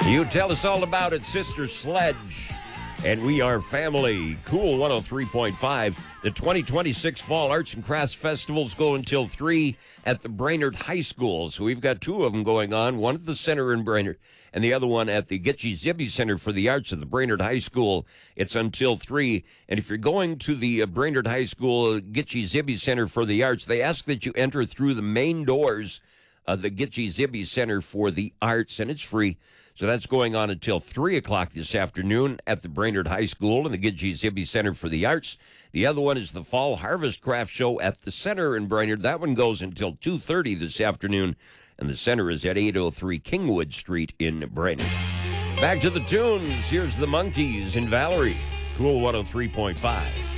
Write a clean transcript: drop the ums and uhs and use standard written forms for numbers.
You tell us all about it, Sister Sledge. And we are family. Cool 103.5. The 2026 Fall Arts and Crafts Festivals go until 3 at the Brainerd High School. So we've got two of them going on, one at the center in Brainerd and the other one at the Gitche Zibby Center for the Arts at the Brainerd High School. It's until 3. And if you're going to the Brainerd High School Gitche Zibby Center for the Arts, they ask that you enter through the main doors of the Gitche Zibby Center for the Arts, and it's free. So that's going on until 3 o'clock this afternoon at the Brainerd High School and the Gitche Zibby Center for the Arts. The other one is the Fall Harvest Craft Show at the center in Brainerd. That one goes until 2:30 this afternoon, and the center is at 803 Kingwood Street in Brainerd. Back to the tunes. Here's the Monkees and Valerie. Cool 103.5.